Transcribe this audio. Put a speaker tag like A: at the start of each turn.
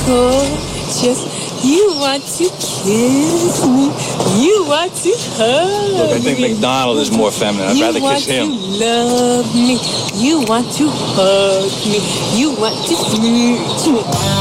A: gorgeous. You want to kiss me. You want to hug me.
B: Look, I think McDonald is more feminine. I'd rather kiss him.
A: You want to love me. You want to hug me. You want to